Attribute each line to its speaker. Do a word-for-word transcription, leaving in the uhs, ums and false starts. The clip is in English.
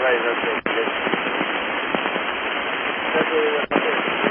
Speaker 1: right, okay. That's what we want to do.